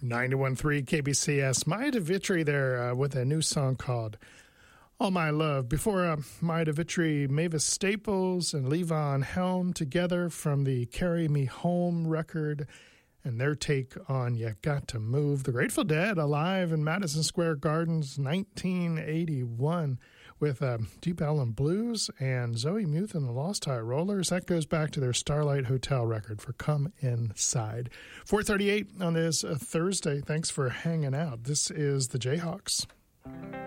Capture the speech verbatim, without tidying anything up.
ninety-one point three K B C S. Maya DeVitri there uh, with a new song called All My Love. Before uh, Maya DeVitri, Mavis Staples and Levon Helm together from the Carry Me Home record and their take on You Got to Move. The Grateful Dead alive in Madison Square Gardens nineteen eighty-one with uh, Deep Ellum Blues and Zoe Muth and the Lost High Rollers. That goes back to their Starlight Hotel record for Come Inside. four thirty-eight on this uh, Thursday. Thanks for hanging out. This is the Jayhawks.